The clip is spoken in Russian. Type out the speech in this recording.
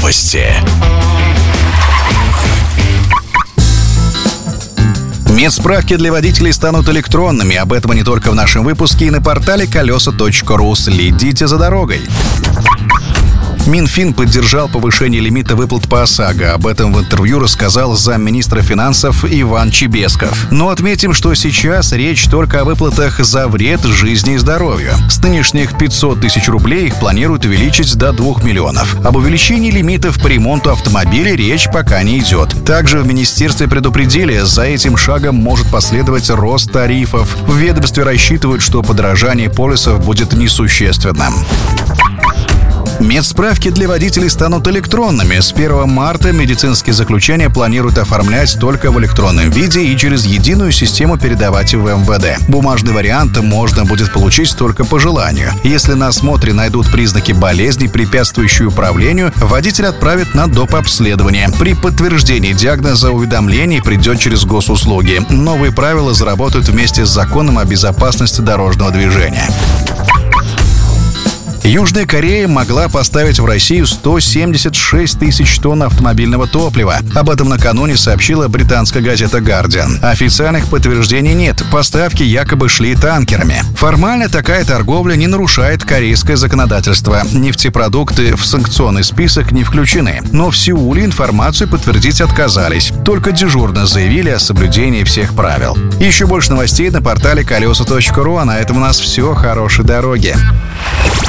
Новости. Медсправки для водителей станут электронными. Об этом не только в нашем выпуске, и на портале колеса.ру. Следите за дорогой. Минфин поддержал повышение лимита выплат по ОСАГО. Об этом в интервью рассказал замминистра финансов Иван Чебесков. Но отметим, что сейчас речь только о выплатах за вред жизни и здоровью. С нынешних 500 тысяч рублей их планируют увеличить до 2 миллионов. Об увеличении лимитов по ремонту автомобилей речь пока не идет. Также в министерстве предупредили, за этим шагом может последовать рост тарифов. В ведомстве рассчитывают, что подорожание полисов будет несущественным. Медсправки для водителей станут электронными. С 1 марта медицинские заключения планируют оформлять только в электронном виде и через единую систему передавать в МВД. Бумажный вариант можно будет получить только по желанию. Если на осмотре найдут признаки болезни, препятствующие управлению, водитель отправит на доп. Обследование. При подтверждении диагноза уведомление придет через госуслуги. Новые правила заработают вместе с законом о безопасности дорожного движения. Южная Корея могла поставить в Россию 176 тысяч тонн автомобильного топлива. Об этом накануне сообщила британская газета «Гардиан». Официальных подтверждений нет. Поставки якобы шли танкерами. Формально такая торговля не нарушает корейское законодательство. Нефтепродукты в санкционный список не включены. Но в Сеуле информацию подтвердить отказались. Только дежурно заявили о соблюдении всех правил. Еще больше новостей на портале колеса.ру. А на этом у нас все. Хорошей дороги.